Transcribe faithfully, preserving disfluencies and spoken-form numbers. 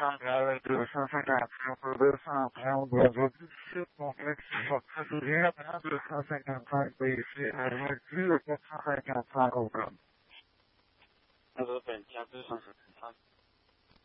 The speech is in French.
avec deux cent cinquante-cinq pour deux cent trente besoin du site complexe Fortitude deux cent cinquante-cinq B C avec le quatre cent cinquante-cinq au club. vingt-quatre deux cent cinquante-cinq.